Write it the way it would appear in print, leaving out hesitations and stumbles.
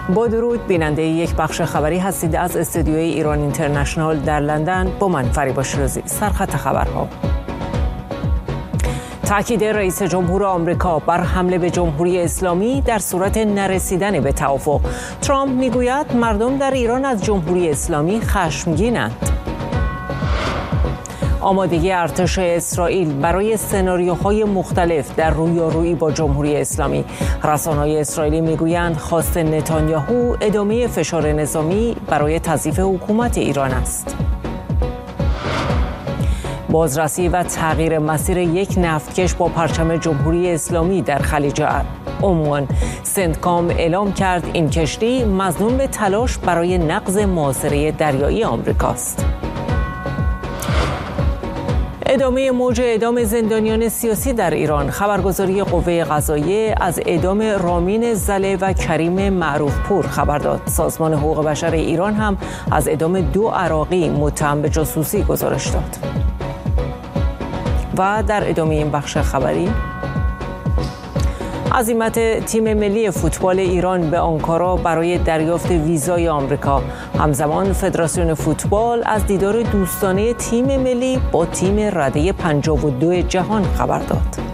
با درود، بیننده یک بخش خبری هستید از استودیوی ایران اینترنشنال در لندن. با من فریبا شیرازی. سرخط خبرها: تاکید رئیس جمهور آمریکا بر حمله به جمهوری اسلامی در صورت نرسیدن به توافق. ترامپ میگوید مردم در ایران از جمهوری اسلامی خشمگینند. آمادگی ارتش اسرائیل برای سناریوهای مختلف در رویارویی با جمهوری اسلامی. رسانه‌های اسرائیلی میگویند خواست نتانیاهو ادامه فشار نظامی برای تضعیف حکومت ایران است. بازرسی و تغییر مسیر یک نفتکش با پرچم جمهوری اسلامی در خلیج عمان. سندکام اعلام کرد این کشتی مظنون به تلاش برای نقض محاصره دریایی آمریکاست. ادامه موج اعدام زندانیان سیاسی در ایران. خبرگزاری قوه قضاییه از اعدام رامین زله و کریم معروفپور خبر داد. سازمان حقوق بشر ایران هم از اعدام 2 عراقی متهم به جاسوسی گزارش داد. و در ادامه این بخش خبری، عزیمت تیم ملی فوتبال ایران به آنکارا برای دریافت ویزای آمریکا. همزمان فدراسیون فوتبال از دیدار دوستانه تیم ملی با تیم رده 52 جهان خبر داد.